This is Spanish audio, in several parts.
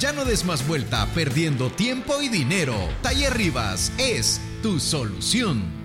Ya no des más vuelta perdiendo tiempo y dinero. Taller Rivas es tu solución.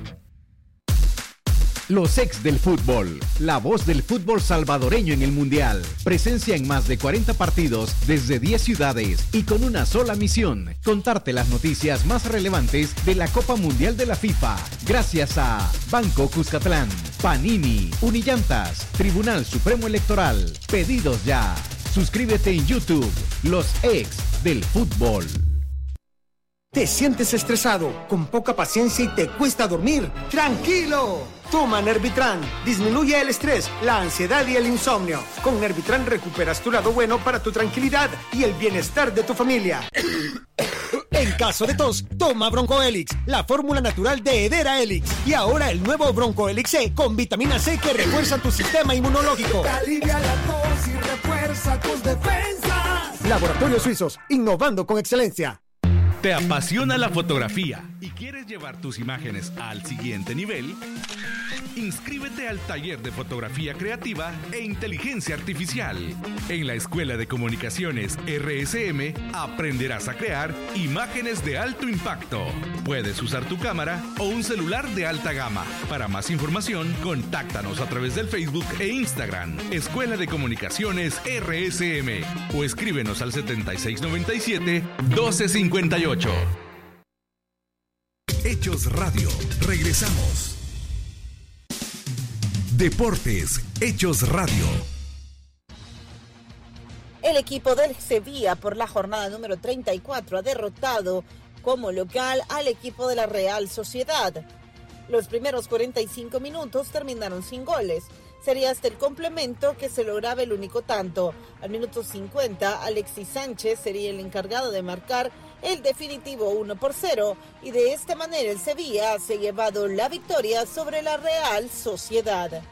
Los ex del fútbol, la voz del fútbol salvadoreño en el Mundial. Presencia en más de 40 partidos desde 10 ciudades y con una sola misión: contarte las noticias más relevantes de la Copa Mundial de la FIFA. Gracias a Banco Cuscatlán, Panini, Unillantas, Tribunal Supremo Electoral. Pedidos ya. Suscríbete en YouTube. Los ex del fútbol. ¿Te sientes estresado, con poca paciencia y te cuesta dormir? ¡Tranquilo! Toma Nervitran. Disminuye el estrés, la ansiedad y el insomnio. Con Nervitran recuperas tu lado bueno para tu tranquilidad y el bienestar de tu familia. En caso de tos, toma Broncoelix, la fórmula natural de Hedera Helix. Y ahora el nuevo Broncoelix C con vitamina C que refuerza tu sistema inmunológico. Te alivia la tos y refuerza tus defensas. Laboratorios Suizos, innovando con excelencia. ¿Te apasiona la fotografía y quieres llevar tus imágenes al siguiente nivel? Inscríbete al taller de fotografía creativa e inteligencia artificial. En la Escuela de Comunicaciones RSM aprenderás a crear imágenes de alto impacto. Puedes usar tu cámara o un celular de alta gama. Para más información, contáctanos a través del Facebook e Instagram, Escuela de Comunicaciones RSM, o escríbenos al 7697-1258. Hechos Radio. Regresamos. Deportes, Hechos Radio. El equipo del Sevilla por la jornada número 34 ha derrotado como local al equipo de la Real Sociedad. Los primeros 45 minutos terminaron sin goles. Sería hasta el complemento que se lograba el único tanto. Al minuto 50, Alexis Sánchez sería el encargado de marcar el definitivo 1-0, y de esta manera el Sevilla se ha llevado la victoria sobre la Real Sociedad.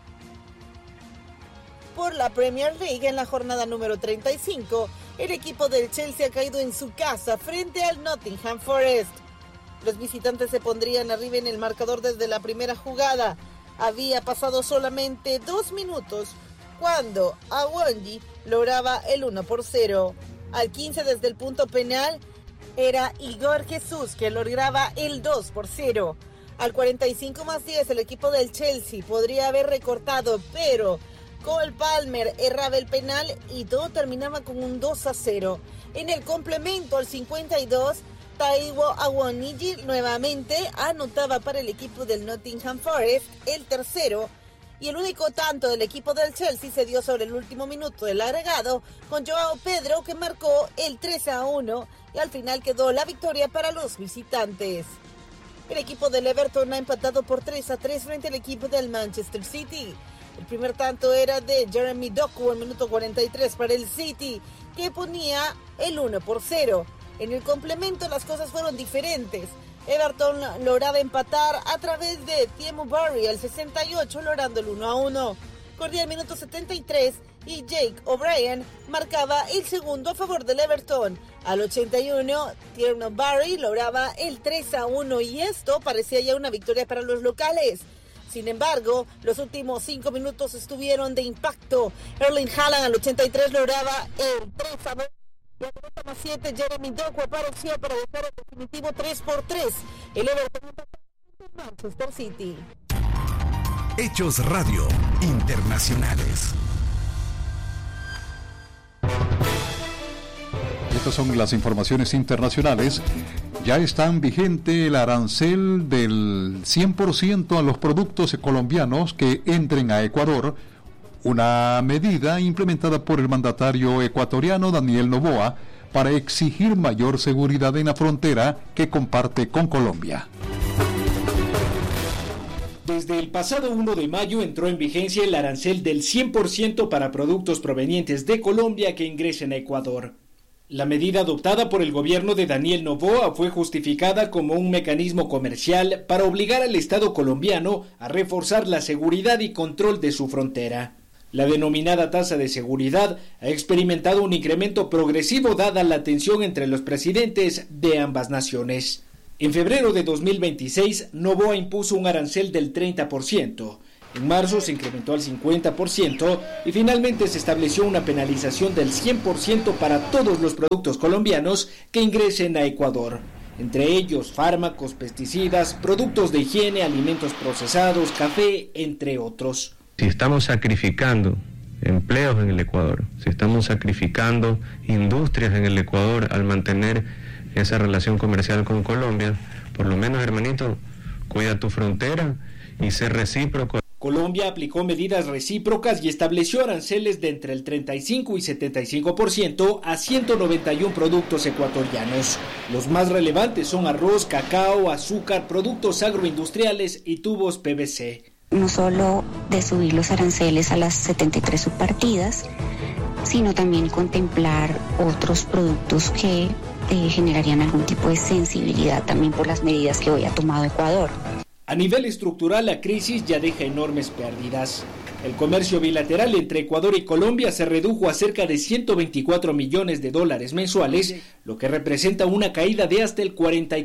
Por la Premier League, en la jornada número 35, el equipo del Chelsea ha caído en su casa frente al Nottingham Forest. Los visitantes se pondrían arriba en el marcador desde la primera jugada. Había pasado solamente 2 minutos cuando Awonji lograba el 1-0. Al 15, desde el punto penal, era Igor Jesús que lograba el 2-0. Al 45+10, el equipo del Chelsea podría haber recortado, pero Cole Palmer erraba el penal y todo terminaba con un 2-0. En el complemento, al 52, Taiwo Awoniyi nuevamente anotaba para el equipo del Nottingham Forest el tercero, y el único tanto del equipo del Chelsea se dio sobre el último minuto del agregado, con Joao Pedro que marcó el 3-1, y al final quedó la victoria para los visitantes. El equipo del Everton ha empatado por 3-3 frente al equipo del Manchester City. El primer tanto era de Jeremy Doku en minuto 43 para el City, que ponía el 1-0. En el complemento las cosas fueron diferentes. Everton lograba empatar a través de Timo Barry al 68, logrando el 1-1. Corría el minuto 73 y Jake O'Brien marcaba el segundo a favor del Everton. Al 81, Timo Barry lograba el 3-1 y esto parecía ya una victoria para los locales. Sin embargo, los últimos 5 minutos estuvieron de impacto. Erling Haaland al 83 lograba el 3-2. Y al 7, Jeremy Doku apareció para dejar el definitivo 3-3. El Everton en Manchester City. Hechos Radio Internacionales. Estas son las informaciones internacionales. Ya están vigente el arancel del 100% a los productos colombianos que entren a Ecuador, una medida implementada por el mandatario ecuatoriano Daniel Noboa para exigir mayor seguridad en la frontera que comparte con Colombia. Desde el pasado 1 de mayo entró en vigencia el arancel del 100% para productos provenientes de Colombia que ingresen a Ecuador. La medida adoptada por el gobierno de Daniel Noboa fue justificada como un mecanismo comercial para obligar al Estado colombiano a reforzar la seguridad y control de su frontera. La denominada tasa de seguridad ha experimentado un incremento progresivo dada la tensión entre los presidentes de ambas naciones. En febrero de 2026, Noboa impuso un arancel del 30%. En marzo se incrementó al 50% y finalmente se estableció una penalización del 100% para todos los productos colombianos que ingresen a Ecuador. Entre ellos fármacos, pesticidas, productos de higiene, alimentos procesados, café, entre otros. Si estamos sacrificando empleos en el Ecuador, si estamos sacrificando industrias en el Ecuador al mantener esa relación comercial con Colombia, por lo menos, hermanito, cuida tu frontera y sé recíproco. Colombia aplicó medidas recíprocas y estableció aranceles de entre el 35 y 75% a 191 productos ecuatorianos. Los más relevantes son arroz, cacao, azúcar, productos agroindustriales y tubos PVC. No solo de subir los aranceles a las 73 subpartidas, sino también contemplar otros productos que generarían algún tipo de sensibilidad también por las medidas que hoy ha tomado Ecuador. A nivel estructural, la crisis ya deja enormes pérdidas. El comercio bilateral entre Ecuador y Colombia se redujo a cerca de $124 millones mensuales, lo que representa una caída de hasta el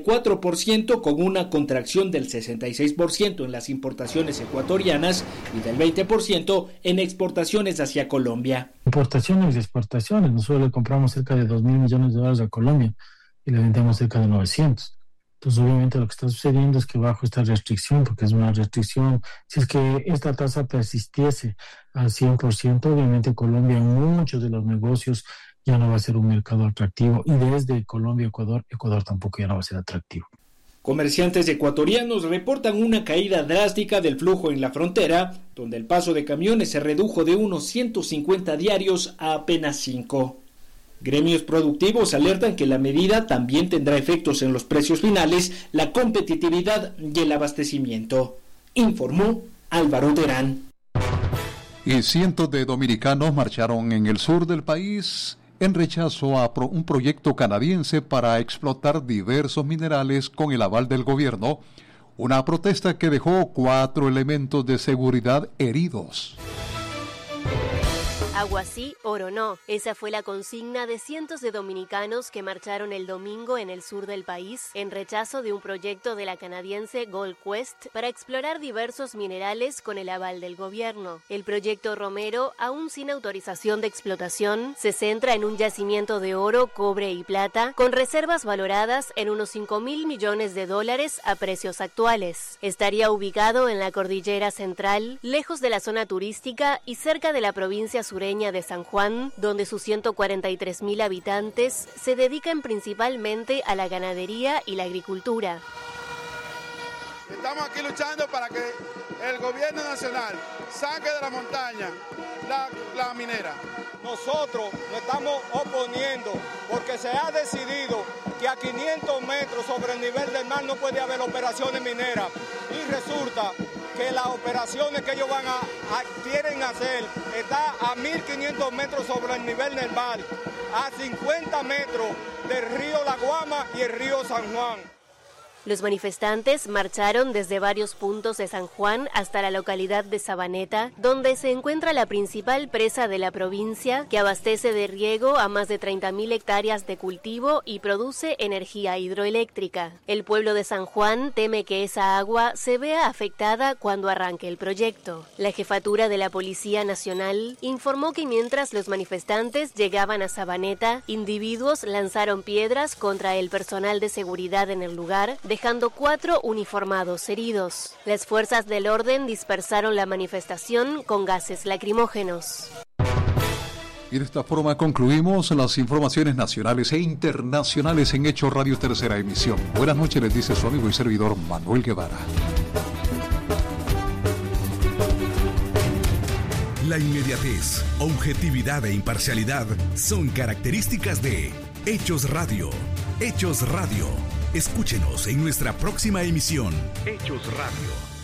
44%, con una contracción del 66% en las importaciones ecuatorianas y del 20% en exportaciones hacia Colombia. Importaciones y exportaciones, nosotros le compramos cerca de $2.000 millones a Colombia y le vendemos cerca de 900. Entonces, obviamente, lo que está sucediendo es que bajo esta restricción, porque es una restricción, si es que esta tasa persistiese al 100%, obviamente Colombia en muchos de los negocios ya no va a ser un mercado atractivo, y desde Colombia a Ecuador tampoco ya no va a ser atractivo. Comerciantes ecuatorianos reportan una caída drástica del flujo en la frontera, donde el paso de camiones se redujo de unos 150 diarios a apenas 5. Gremios productivos alertan que la medida también tendrá efectos en los precios finales, la competitividad y el abastecimiento. Informó Álvaro Terán. Y cientos de dominicanos marcharon en el sur del país en rechazo a un proyecto canadiense para explotar diversos minerales con el aval del gobierno, una protesta que dejó 4 elementos de seguridad heridos. Agua sí, oro no. Esa fue la consigna de cientos de dominicanos que marcharon el domingo en el sur del país en rechazo de un proyecto de la canadiense Gold Quest para explorar diversos minerales con el aval del gobierno. El proyecto Romero, aún sin autorización de explotación, se centra en un yacimiento de oro, cobre y plata con reservas valoradas en unos $5.000 millones a precios actuales. Estaría ubicado en la cordillera central, lejos de la zona turística y cerca de la provincia sureña de San Juan, donde sus 143.000 habitantes se dedican principalmente a la ganadería y la agricultura. Estamos aquí luchando para que el gobierno nacional saque de la montaña la minera. Nosotros nos estamos oponiendo porque se ha decidido que a 500 metros sobre el nivel del mar no puede haber operaciones mineras, y resulta que las operaciones que ellos quieren hacer está a 1.500 metros sobre el nivel del mar, a 50 metros del río La Guama y el río San Juan. Los manifestantes marcharon desde varios puntos de San Juan hasta la localidad de Sabaneta, donde se encuentra la principal presa de la provincia, que abastece de riego a más de 30.000 hectáreas de cultivo y produce energía hidroeléctrica. El pueblo de San Juan teme que esa agua se vea afectada cuando arranque el proyecto. La jefatura de la Policía Nacional informó que mientras los manifestantes llegaban a Sabaneta, individuos lanzaron piedras contra el personal de seguridad en el lugar, dejando 4 uniformados heridos. Las fuerzas del orden dispersaron la manifestación con gases lacrimógenos. Y de esta forma concluimos las informaciones nacionales e internacionales en Hechos Radio Tercera Emisión. Buenas noches, les dice su amigo y servidor Manuel Guevara. La inmediatez, objetividad e imparcialidad son características de Hechos Radio. Hechos Radio. Escúchenos en nuestra próxima emisión. Hechos Radio.